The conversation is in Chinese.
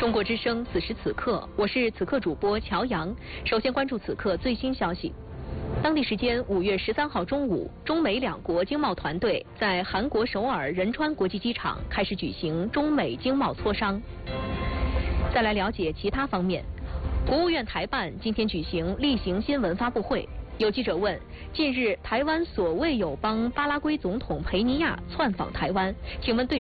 中国之声，此时此刻，我是此刻主播乔阳。首先关注此刻最新消息。当地时间5月13号中午，中美两国经贸团队在韩国首尔仁川国际机场开始举行中美经贸磋商。再来了解其他方面，国务院台办今天举行例行新闻发布会。有记者问，近日台湾所谓友邦巴拉圭总统佩尼亚窜访台湾，请问对